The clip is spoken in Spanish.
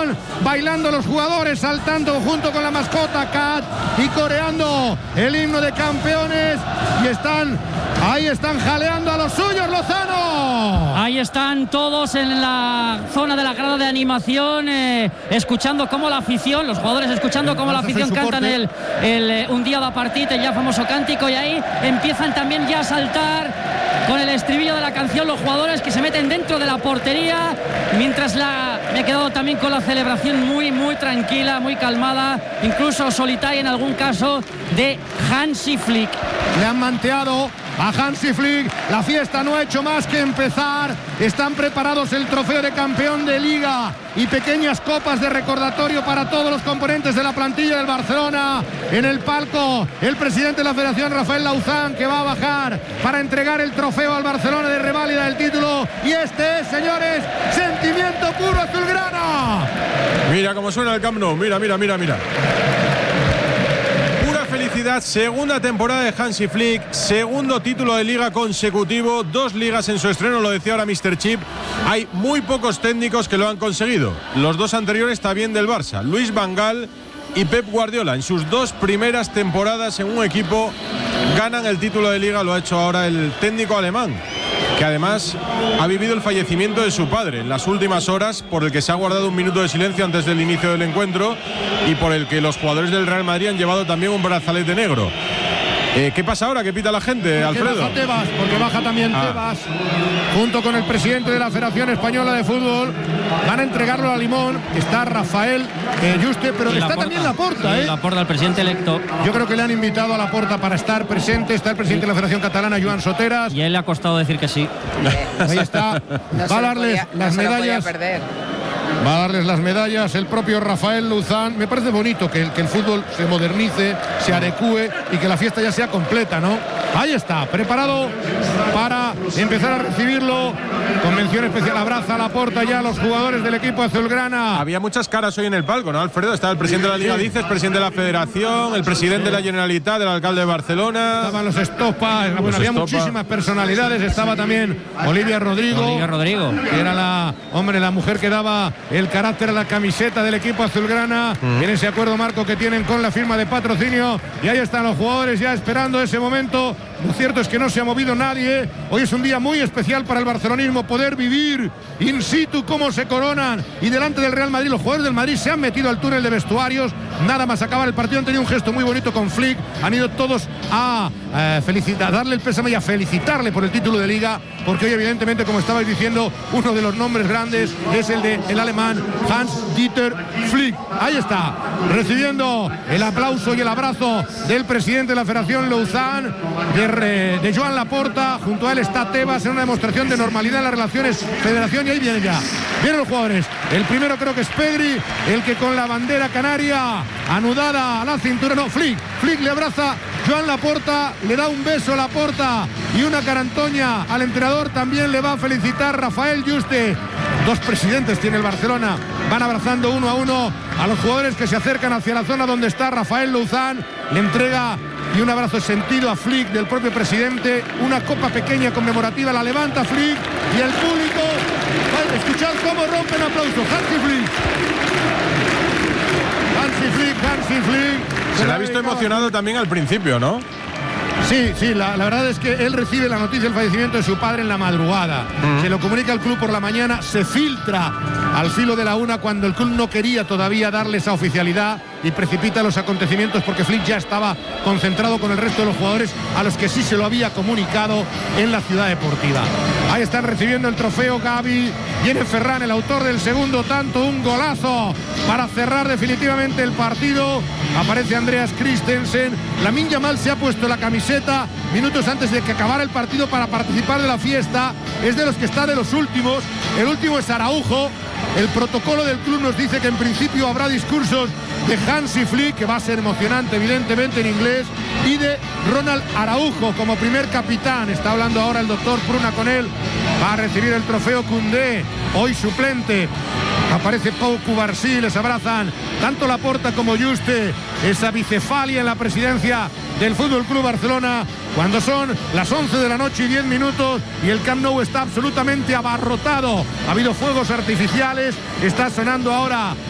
están bailando los jugadores, saltando junto con la mascota Cat y coreando el himno de campeones, y ahí están jaleando a los suyos, Lozano. Ahí están todos en la zona de la grada de animación, escuchando cómo la afición, los jugadores escuchando cómo la afición cantan el Un dia da partita, el ya famoso cántico, y ahí empiezan también ya a saltar con el estribillo de la canción los jugadores que se meten dentro de la portería, mientras me he quedado también con la celebración muy tranquila, muy calmada, incluso solitaria en algún caso, de Hansi Flick. Le han manteado a Hansi Flick, la fiesta no ha hecho más que empezar, están preparados el trofeo de campeón de Liga y pequeñas copas de recordatorio para todos los componentes de la plantilla del Barcelona. En el palco, el presidente de la Federación, Rafael Lauzán, que va a bajar para entregar el trofeo al Barcelona de reválida del título, y este es, señores, sentimiento puro azulgrana. Mira cómo suena el Camp Nou, mira. Felicidad, segunda temporada de Hansi Flick, segundo título de Liga consecutivo, 2 ligas en su estreno, lo decía ahora Mr. Chip. Hay muy pocos técnicos que lo han conseguido. Los 2 anteriores también del Barça, Luis Van Gaal y Pep Guardiola. En sus 2 primeras temporadas en un equipo ganan el título de Liga. Lo ha hecho ahora el técnico alemán, que además ha vivido el fallecimiento de su padre en las últimas horas, por el que se ha guardado un minuto de silencio antes del inicio del encuentro y por el que los jugadores del Real Madrid han llevado también un brazalete negro. ¿Qué pasa ahora? ¿Qué pita la gente, Alfredo? Porque baja también Tebas, junto con el presidente de la Federación Española de Fútbol. Van a entregarlo a Limón. Está Rafael Juste, pero está también Laporta. Laporta, el presidente electo. Yo creo que le han invitado a Laporta para estar presente. Está el presidente de la Federación Catalana, Joan Soteras. Y a él le ha costado decir que sí. Ahí está. Va a darles las medallas. Va a darles las medallas el propio Rafael Lauzán. Me parece bonito que el fútbol se modernice, se adecúe y que la fiesta ya sea completa, ¿no? Ahí está, preparado para empezar a recibirlo. Convención especial, abraza a Laporta ya a los jugadores del equipo azulgrana. Había muchas caras hoy en el palco, ¿no, Alfredo? Estaba el presidente de la Liga, dices, presidente de la Federación, el presidente de la Generalitat, el alcalde de Barcelona. Estaban los Estopa, había muchísimas personalidades. Estaba también Olivia Rodrigo, que era la mujer que daba el carácter a la camiseta del equipo azulgrana, en ese acuerdo marco que tienen con la firma de patrocinio. Y ahí están los jugadores ya esperando ese momento. Lo cierto es que no se ha movido nadie. Hoy es un día muy especial para el barcelonismo, poder vivir in situ cómo se coronan. Y delante del Real Madrid, los jugadores del Madrid se han metido al túnel de vestuarios. Nada más acabar el partido, han tenido un gesto muy bonito con Flick. Han ido todos a felicitar, darle el pésame y a felicitarle por el título de Liga, porque hoy, evidentemente, como estabais diciendo, uno de los nombres grandes es el de el alemán Hans-Dieter Flick. Ahí está, recibiendo el aplauso y el abrazo del presidente de la Federación, Lauzán, de Joan Laporta. Junto a él está Tebas, en una demostración de normalidad en las relaciones Federación. Y ahí vienen los jugadores. El primero creo que es Pedri, el que con la bandera canaria anudada a la cintura. No, Flick le abraza Joan Laporta, le da un beso a Laporta y una carantoña al entrenador. También le va a felicitar Rafael Juste. 2 presidentes tiene el Barcelona. Van abrazando uno a uno a los jugadores que se acercan hacia la zona donde está Rafael Lauzán. Le entrega y un abrazo sentido a Flick del propio presidente. Una copa pequeña conmemorativa, la levanta Flick y el público. Escuchad cómo rompen aplausos. Hansi Flick. Se le ha visto emocionado también al principio, ¿no? Sí, la verdad es que él recibe la noticia del fallecimiento de su padre en la madrugada. Se lo comunica al club por la mañana, se filtra al filo de la 1 cuando el club no quería todavía darle esa oficialidad y precipita los acontecimientos porque Flick ya estaba concentrado con el resto de los jugadores a los que sí se lo había comunicado en la ciudad deportiva. Ahí están recibiendo el trofeo Gavi. Viene Ferran, el autor del segundo tanto, un golazo para cerrar definitivamente el partido. Aparece Andreas Christensen. Lamine Yamal se ha puesto la camiseta minutos antes de que acabara el partido para participar de la fiesta. Es de los que está de los últimos. El último es Araujo. El protocolo del club nos dice que en principio habrá discursos de Hansi Flick, que va a ser emocionante evidentemente en inglés, y de Ronald Araujo como primer capitán. Está hablando ahora el doctor Pruna con él. Va a recibir el trofeo Koundé, hoy suplente. Aparece Pau Cubarsí, les abrazan tanto Laporta como Juste. Esa bicefalia en la presidencia del Fútbol Club Barcelona, cuando son las 11 de la noche y 10 minutos y el Camp Nou está absolutamente abarrotado. Ha habido fuegos artificiales, está sonando ahora